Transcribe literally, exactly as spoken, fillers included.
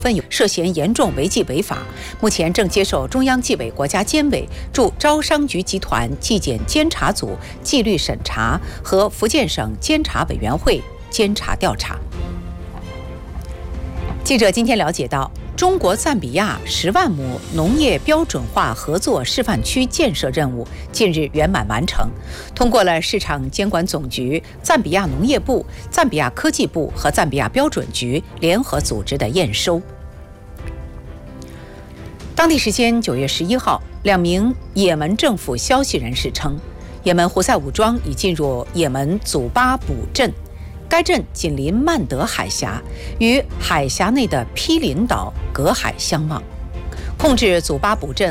分有涉嫌严重违纪违法，目前正接受中央纪委国家监委驻招商局集团纪检监察组纪律审查和福建省监察委员会监察调查。记者今天了解到，中国赞比亚十万亩农业标准化合作示范区建设任务近日圆满完成，通过了市场监管总局、赞比亚农业部、赞比亚科技部和赞比亚标准局联合组织的验收。当地时间九月十一号，两名也门政府消息人士称，也门胡塞武装已进入也门祖巴卜镇。该镇紧邻曼德海峡，与海峡内的毗邻岛隔海相望，控制祖巴卜镇